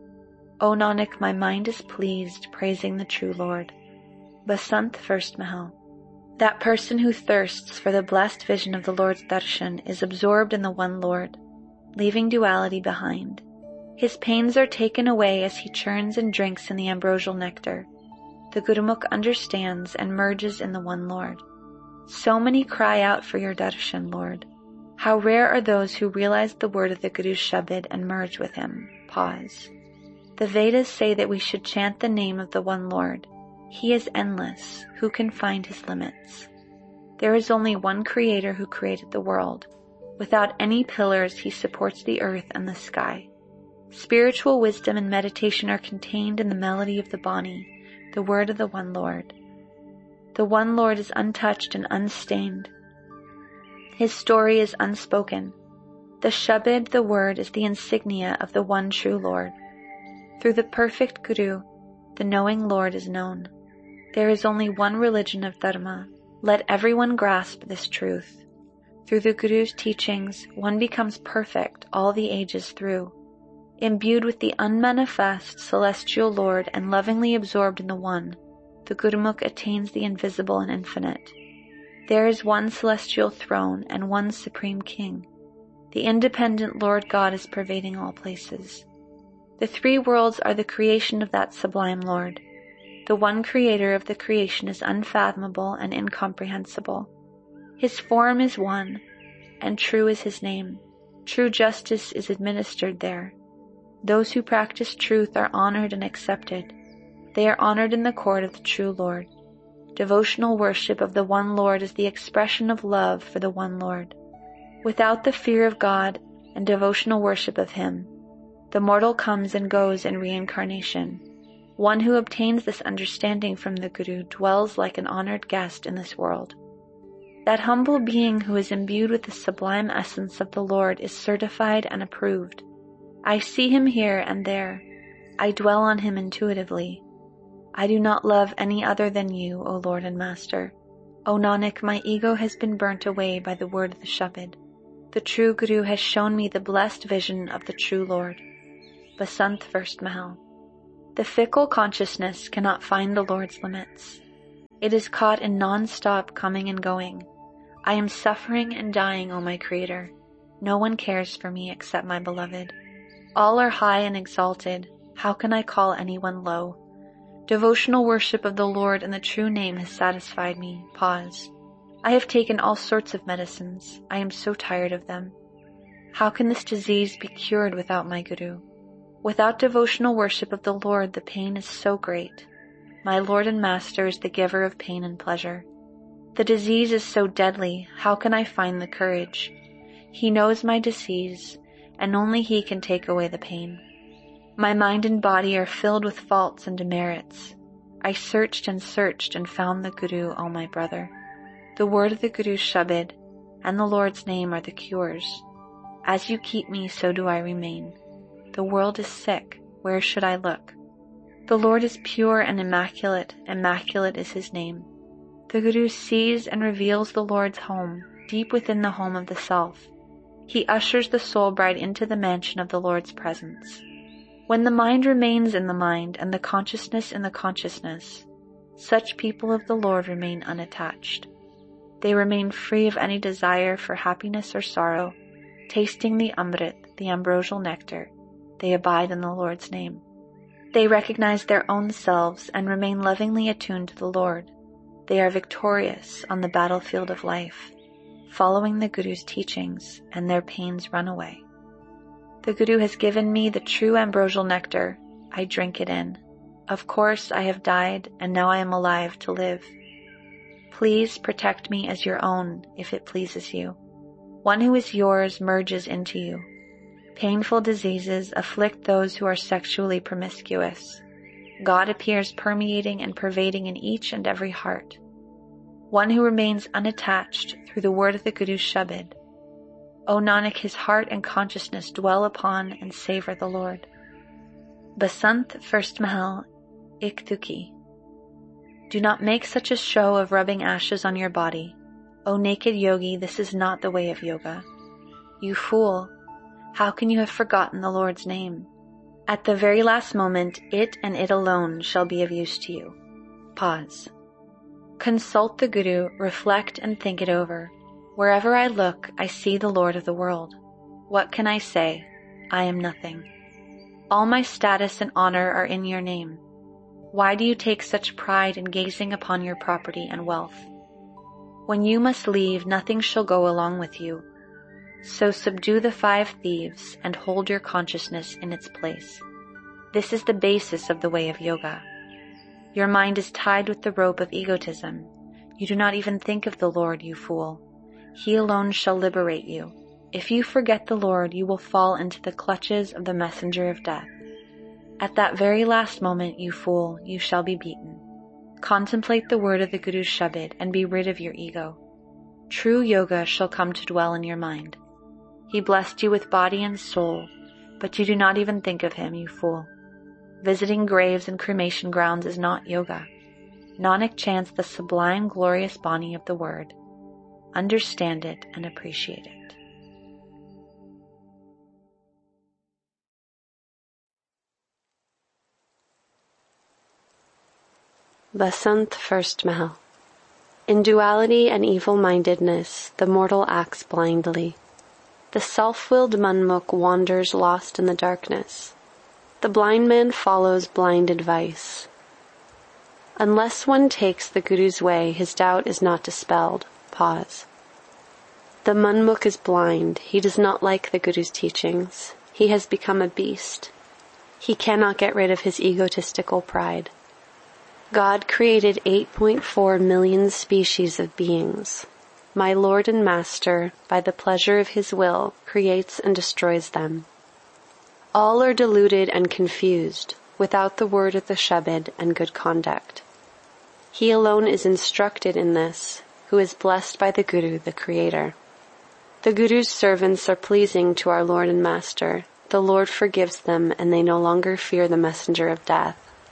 O Nanak, my mind is pleased, praising the true Lord. Basant, first Mahal. That person who thirsts for the blessed vision of the Lord's darshan is absorbed in the one Lord, leaving duality behind. His pains are taken away as he churns and drinks in the ambrosial nectar. The Gurumukh understands and merges in the one Lord. So many cry out for your darshan, Lord. How rare are those who realize the word of the Guru Shabad and merge with him. Pause. The Vedas say that we should chant the name of the one Lord. He is endless. Who can find his limits? There is only one Creator who created the world. Without any pillars, he supports the earth and the sky. Spiritual wisdom and meditation are contained in the melody of the Bani, the word of the one Lord. The one Lord is untouched and unstained. His story is unspoken. The Shabad, the word, is the insignia of the one true Lord. Through the perfect Guru, the knowing Lord is known. There is only one religion of Dharma. Let everyone grasp this truth. Through the Guru's teachings, one becomes perfect all the ages through. Imbued with the unmanifest celestial Lord and lovingly absorbed in the One, the Gurumukh attains the invisible and infinite. There is one celestial throne and one supreme king. The independent Lord God is pervading all places. The three worlds are the creation of that sublime Lord. The one creator of the creation is unfathomable and incomprehensible. His form is one, and true is his name. True justice is administered there. Those who practice truth are honored and accepted. They are honored in the court of the true Lord. Devotional worship of the one Lord is the expression of love for the one Lord. Without the fear of God and devotional worship of him, the mortal comes and goes in reincarnation. One who obtains this understanding from the Guru dwells like an honored guest in this world. That humble being who is imbued with the sublime essence of the Lord is certified and approved. I see him here and there. I dwell on him intuitively. I do not love any other than you, O Lord and Master. O Nanak, my ego has been burnt away by the word of the Shabad. The true Guru has shown me the blessed vision of the true Lord. Basant First Mahal. The fickle consciousness cannot find the Lord's limits. It is caught in non-stop coming and going. I am suffering and dying, O my Creator. No one cares for me except my beloved. All are high and exalted. How can I call anyone low? Devotional worship of the Lord and the true name has satisfied me. Pause. I have taken all sorts of medicines. I am so tired of them. How can this disease be cured without my Guru? Without devotional worship of the Lord, the pain is so great. My Lord and Master is the giver of pain and pleasure. The disease is so deadly. How can I find the courage? He knows my disease, and only He can take away the pain. My mind and body are filled with faults and demerits. I searched and searched and found the Guru, O my brother. The word of the Guru's Shabad and the Lord's name are the cures. As you keep me, so do I remain. The world is sick. Where should I look? The Lord is pure and immaculate. Immaculate is His name. The Guru sees and reveals the Lord's home, deep within the home of the self. He ushers the soul bride into the mansion of the Lord's presence. When the mind remains in the mind and the consciousness in the consciousness, such people of the Lord remain unattached. They remain free of any desire for happiness or sorrow, tasting the Amrit, the ambrosial nectar. They abide in the Lord's name. They recognize their own selves and remain lovingly attuned to the Lord. They are victorious on the battlefield of life, following the Guru's teachings, and their pains run away. The Guru has given me the true ambrosial nectar. I drink it in. Of course, I have died, and now I am alive to live. Please protect me as your own, if it pleases you. One who is yours merges into you. Painful diseases afflict those who are sexually promiscuous. God appears permeating and pervading in each and every heart. One who remains unattached through the word of the Guru's Shabad. O Nanak, his heart and consciousness dwell upon and savor the Lord. Basant First Mahal, Iktuki. Do not make such a show of rubbing ashes on your body. O naked yogi, this is not the way of yoga. You fool, how can you have forgotten the Lord's name? At the very last moment, it and it alone shall be of use to you. Pause. Consult the Guru, reflect and think it over. Wherever I look, I see the Lord of the world. What can I say? I am nothing. All my status and honor are in your name. Why do you take such pride in gazing upon your property and wealth? When you must leave, nothing shall go along with you. So subdue the five thieves and hold your consciousness in its place. This is the basis of the way of yoga. Your mind is tied with the rope of egotism. You do not even think of the Lord, you fool. He alone shall liberate you. If you forget the Lord, you will fall into the clutches of the messenger of death. At that very last moment, you fool, you shall be beaten. Contemplate the word of the Guru's Shabad and be rid of your ego. True yoga shall come to dwell in your mind. He blessed you with body and soul, but you do not even think of him, you fool. Visiting graves and cremation grounds is not yoga. Nanak chants the sublime, glorious Bani of the word. Understand it and appreciate it. Basant First Mahal. In duality and evil-mindedness, the mortal acts blindly. The self-willed Manmukh wanders lost in the darkness. The blind man follows blind advice. Unless one takes the Guru's way, his doubt is not dispelled. Pause. The Manmukh is blind. He does not like the Guru's teachings. He has become a beast. He cannot get rid of his egotistical pride. God created eight point four million species of beings. My Lord and Master, by the pleasure of His will, creates and destroys them. All are deluded and confused, without the word of the Shabad and good conduct. He alone is instructed in this, who is blessed by the Guru, the Creator. The Guru's servants are pleasing to our Lord and Master. The Lord forgives them, and they no longer fear the messenger of death.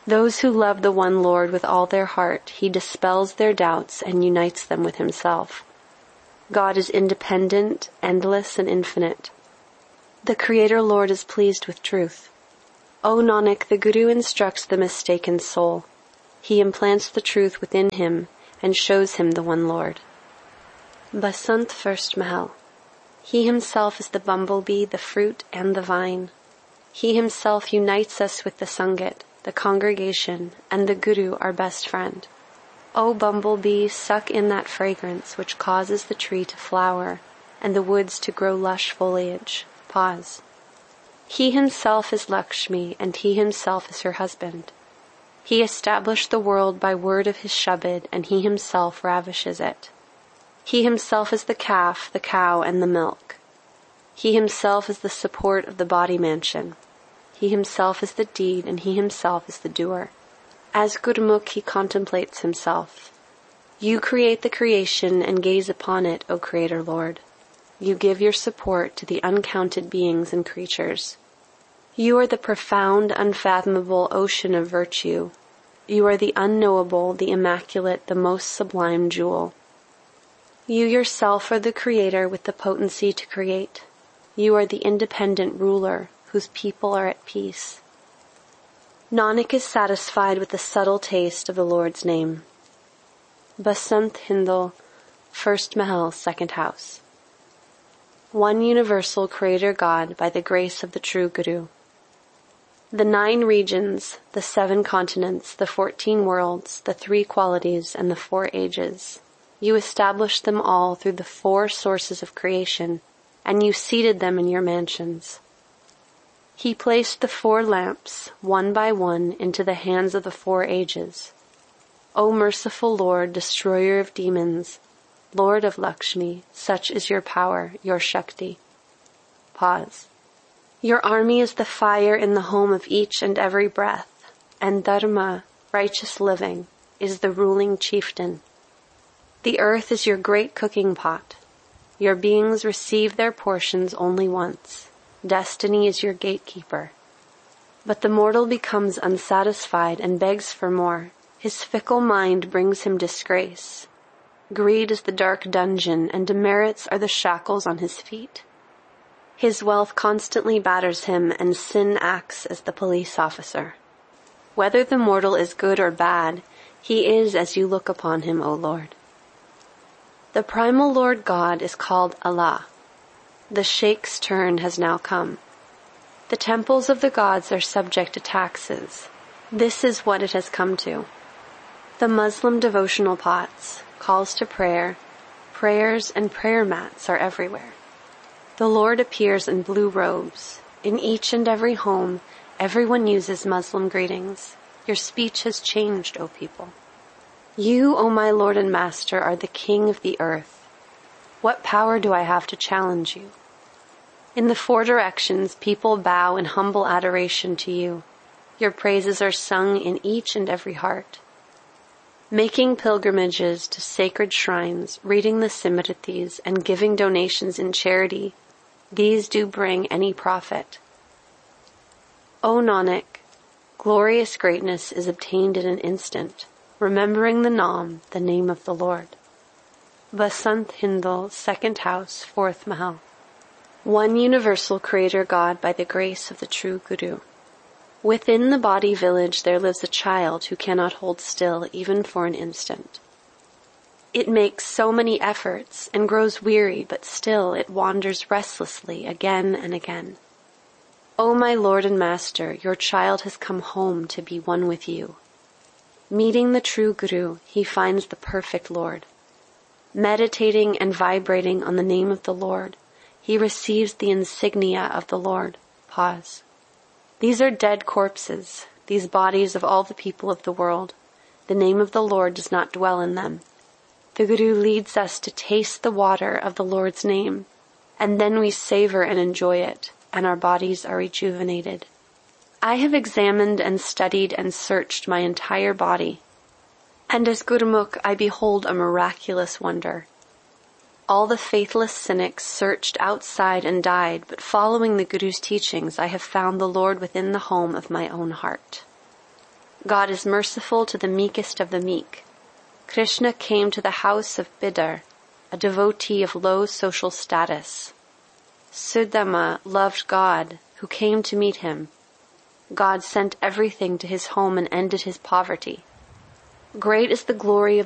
Those who love the one Lord with all their heart, he dispels their doubts and unites them with himself. God is independent, endless, and infinite. The Creator Lord is pleased with truth. O Nanak, the Guru instructs the mistaken soul. He implants the truth within him and shows him the one Lord. Basant First Mahal. He himself is the bumblebee, the fruit, and the vine. He himself unites us with the Sangat, the congregation, and the Guru, our best friend. O bumblebee, suck in that fragrance which causes the tree to flower and the woods to grow lush foliage. Pause. He himself is Lakshmi, and he himself is her husband. He established the world by word of his Shabad, and he himself ravishes it. He himself is the calf, the cow, and the milk. He himself is the support of the body mansion. He himself is the deed, and he himself is the doer. As Gurmukh, he contemplates himself. You create the creation and gaze upon it, O Creator Lord. You give your support to the uncounted beings and creatures. You are the profound, unfathomable ocean of virtue. You are the unknowable, the immaculate, the most sublime jewel. You yourself are the creator with the potency to create. You are the independent ruler, whose people are at peace. Nanak is satisfied with the subtle taste of the Lord's name. Basant Hindal, First Mahal, Second House. One universal Creator God by the grace of the true Guru. The nine regions, the seven continents, the fourteen worlds, the three qualities, and the four ages. You established them all through the four sources of creation, and you seated them in your mansions. He placed the four lamps, one by one, into the hands of the four ages. O merciful Lord, destroyer of demons, Lord of Lakshmi, such is your power, your Shakti. Pause. Your army is the fire in the home of each and every breath, and Dharma, righteous living, is the ruling chieftain. The earth is your great cooking pot. Your beings receive their portions only once. Destiny is your gatekeeper. But the mortal becomes unsatisfied and begs for more. His fickle mind brings him disgrace. Greed is the dark dungeon, and demerits are the shackles on his feet. His wealth constantly batters him, and sin acts as the police officer. Whether the mortal is good or bad, he is as you look upon him, O Lord. The primal Lord God is called Allah. The Sheikh's turn has now come. The temples of the gods are subject to taxes. This is what it has come to. The Muslim devotional pots, calls to prayer, prayers, and prayer mats are everywhere. The Lord appears in blue robes. In each and every home, everyone uses Muslim greetings. Your speech has changed, O people. You, O my Lord and Master, are the King of the earth. What power do I have to challenge you? In the four directions, people bow in humble adoration to you. Your praises are sung in each and every heart. Making pilgrimages to sacred shrines, reading the Simritis, and giving donations in charity, these do bring any profit. O Nanak, glorious greatness is obtained in an instant, remembering the Naam, the name of the Lord. Basant Hindal, Second House, Fourth Mahal. One universal Creator God by the grace of the true Guru. Within the body village there lives a child who cannot hold still even for an instant. It makes so many efforts and grows weary, but still it wanders restlessly again and again. O my Lord and Master, your child has come home to be one with you. Meeting the true Guru, he finds the perfect Lord. Meditating and vibrating on the name of the Lord, he receives the insignia of the Lord. Pause. These are dead corpses, these bodies of all the people of the world. The name of the Lord does not dwell in them. The Guru leads us to taste the water of the Lord's name, and then we savor and enjoy it, and our bodies are rejuvenated. I have examined and studied and searched my entire body, and as Gurmukh I behold a miraculous wonder. All the faithless cynics searched outside and died, but following the Guru's teachings I have found the Lord within the home of my own heart. God is merciful to the meekest of the meek. Krishna came to the house of Bidar, a devotee of low social status. Sudama loved God, who came to meet him. God sent everything to his home and ended his poverty. Great is the glory of